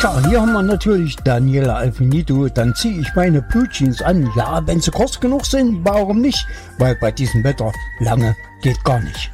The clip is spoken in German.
Tja, hier haben wir natürlich Daniela Alfinito. Dann ziehe ich meine Blue Jeans an. Ja, wenn sie kurz genug sind, warum nicht? Weil bei diesem Wetter lange geht gar nicht.